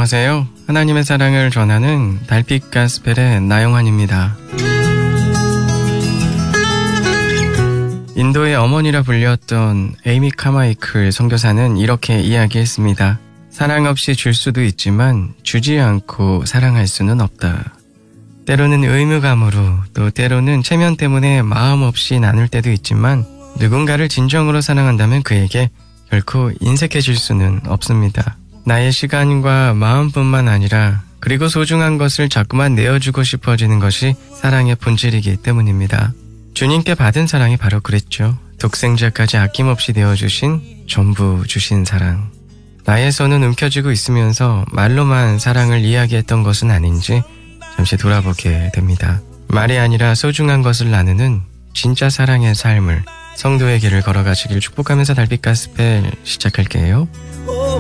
안녕하세요. 하나님의 사랑을 전하는 달빛 가스펠의 나영환입니다. 인도의 어머니라 불렸던 에이미 카마이클 선교사는 이렇게 이야기했습니다. 사랑 없이 줄 수도 있지만 주지 않고 사랑할 수는 없다. 때로는 의무감으로, 또 때로는 체면 때문에 마음 없이 나눌 때도 있지만 누군가를 진정으로 사랑한다면 그에게 결코 인색해질 수는 없습니다. 나의 시간과 마음뿐만 아니라 그리고 소중한 것을 자꾸만 내어주고 싶어지는 것이 사랑의 본질이기 때문입니다. 주님께 받은 사랑이 바로 그랬죠. 독생자까지 아낌없이 내어주신, 전부 주신 사랑. 나의 손은 움켜쥐고 있으면서 말로만 사랑을 이야기했던 것은 아닌지 잠시 돌아보게 됩니다. 말이 아니라 소중한 것을 나누는 진짜 사랑의 삶을, 성도의 길을 걸어가시길 축복하면서 달빛 가스펠 시작할게요.